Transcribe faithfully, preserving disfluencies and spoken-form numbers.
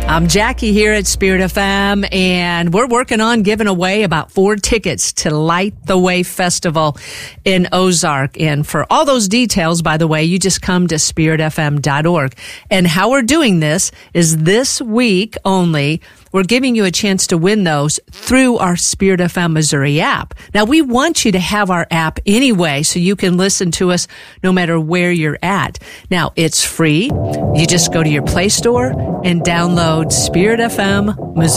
I'm Jackie here at Spirit F M, and we're working on giving away about four tickets to Light the Way Festival in Ozark. And for all those details, by the way, you just come to spirit f m dot org. And how we're doing this is this week only, we're giving you a chance to win those through our Spirit F M Missouri app. Now, we want you to have our app anyway, so you can listen to us no matter where you're at. Now, it's free. You just go to your Play Store and download Spirit F M Missouri.